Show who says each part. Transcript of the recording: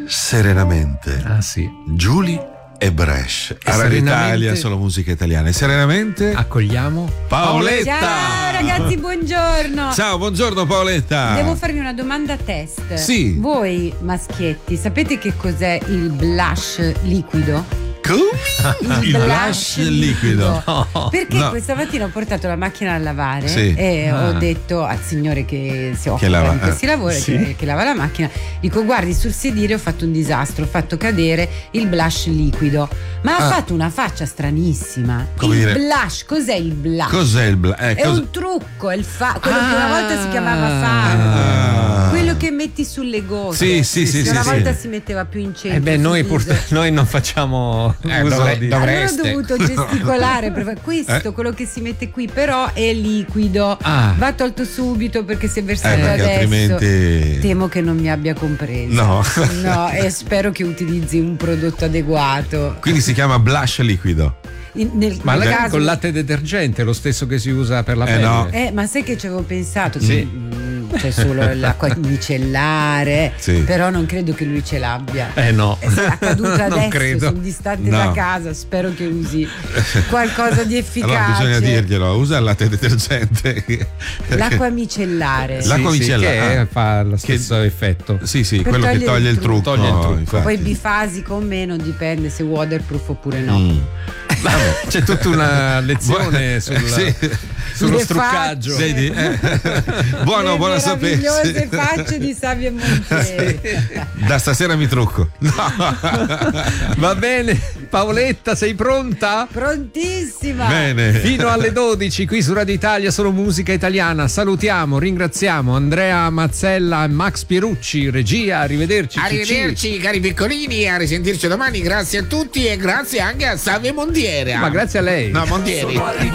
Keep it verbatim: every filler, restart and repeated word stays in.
Speaker 1: Serenamente.
Speaker 2: Ah sì.
Speaker 1: Julie e Bresh.
Speaker 2: E
Speaker 1: a Radio
Speaker 2: serenamente-
Speaker 1: Italia, solo musica italiana. E serenamente
Speaker 2: Accogliamo
Speaker 1: Paoletta.
Speaker 3: Ciao ragazzi, buongiorno.
Speaker 1: Ciao, buongiorno Paoletta.
Speaker 3: Devo farvi una domanda a test.
Speaker 1: Sì.
Speaker 3: Voi maschietti, sapete che cos'è il blush liquido?
Speaker 1: Come? Il blush liquido.
Speaker 2: No.
Speaker 3: Perché
Speaker 1: No.
Speaker 3: questa mattina ho portato la macchina a lavare
Speaker 1: Sì.
Speaker 3: e
Speaker 2: Ah.
Speaker 3: ho detto al signore che si occupa
Speaker 1: lava-
Speaker 3: di questi
Speaker 1: eh,
Speaker 3: lavori,
Speaker 2: sì.
Speaker 3: che, che lava la macchina, dico guardi sul sedile ho fatto un disastro, ho fatto cadere il blush liquido, ma ha
Speaker 1: Ah.
Speaker 3: fatto una faccia stranissima.
Speaker 1: Come
Speaker 3: il
Speaker 1: dire-
Speaker 3: blush, cos'è il blush?
Speaker 1: Cos'è il blush? Eh,
Speaker 3: È
Speaker 1: cosa-
Speaker 3: un trucco, è il fa- quello che una
Speaker 2: Ah.
Speaker 3: volta si chiamava faro.
Speaker 1: Ah.
Speaker 3: Quello che metti sulle gote.
Speaker 1: Sì, sì, sì,
Speaker 3: Che
Speaker 1: sì,
Speaker 3: una
Speaker 1: sì.
Speaker 3: volta si metteva più in centro.
Speaker 2: Eh beh,
Speaker 3: sul
Speaker 2: noi,
Speaker 3: viso.
Speaker 2: pur- noi non facciamo
Speaker 4: Eh,
Speaker 2: uso
Speaker 4: dovre-
Speaker 2: di...
Speaker 4: dov-
Speaker 3: Allora ho
Speaker 4: dovreste.
Speaker 3: dovuto gesticolare per questo,
Speaker 1: Eh?
Speaker 3: quello che si mette qui, però è liquido.
Speaker 2: Ah.
Speaker 3: Va tolto subito perché si è
Speaker 1: Eh,
Speaker 3: versato
Speaker 1: perché
Speaker 3: adesso.
Speaker 1: altrimenti.
Speaker 3: Temo che non mi abbia compreso.
Speaker 1: No.
Speaker 3: No, e spero che utilizzi un prodotto adeguato.
Speaker 1: Quindi si chiama blush liquido.
Speaker 3: In- nel,
Speaker 2: Ma
Speaker 3: nel
Speaker 2: la-
Speaker 3: caso-
Speaker 2: con latte detergente, lo stesso che si usa per la
Speaker 1: Eh,
Speaker 2: pelle.
Speaker 1: no.
Speaker 3: Eh, ma sai che ci avevo pensato?
Speaker 2: Sì.
Speaker 3: Mm, C'è solo l'acqua micellare,
Speaker 1: Sì.
Speaker 3: però non credo che lui ce l'abbia.
Speaker 2: Eh no,
Speaker 3: È accaduta
Speaker 2: non
Speaker 3: adesso,
Speaker 2: credo.
Speaker 3: sono distante
Speaker 1: No.
Speaker 3: da casa, spero che usi qualcosa di efficace.
Speaker 1: Allora bisogna dirglielo, usa il latte detergente.
Speaker 3: L'acqua micellare.
Speaker 1: La- l'acqua
Speaker 2: Sì, sì,
Speaker 1: micellare.
Speaker 2: che fa lo stesso effetto.
Speaker 1: Sì, sì,
Speaker 3: Per
Speaker 1: quello che
Speaker 3: togliere
Speaker 1: toglie
Speaker 3: il
Speaker 1: il trucco.
Speaker 2: trucco. Toglie il trucco.
Speaker 1: infatti.
Speaker 3: Poi bifasico o meno, dipende se waterproof oppure no.
Speaker 1: Mm.
Speaker 2: C'è tutta una lezione sul,
Speaker 1: Sì.
Speaker 2: sullo
Speaker 3: Le
Speaker 2: struccaggio.
Speaker 3: facce.
Speaker 1: Vedi? Eh. Buono,
Speaker 3: Le
Speaker 1: buono a
Speaker 3: meravigliose
Speaker 1: sapersi.
Speaker 3: facce di Savio Montieri.
Speaker 1: Da stasera mi trucco. No.
Speaker 2: Va bene, Paoletta, sei pronta?
Speaker 3: Prontissima.
Speaker 1: Bene.
Speaker 2: Fino alle dodici qui su Radio Italia solo musica italiana. Salutiamo, ringraziamo Andrea Mazzella e Max Pierucci, regia, arrivederci. Cicci.
Speaker 4: Arrivederci cari piccolini, a risentirci domani, grazie a tutti e grazie anche a Savio Montiera.
Speaker 2: Ma grazie a lei.
Speaker 4: No, Montieri.